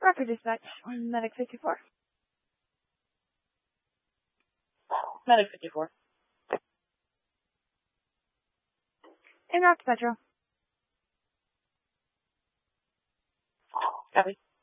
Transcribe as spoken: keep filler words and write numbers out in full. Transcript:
Rocker dispatch on Medic fifty-four. Medic fifty-four. En route, Petro. Copy.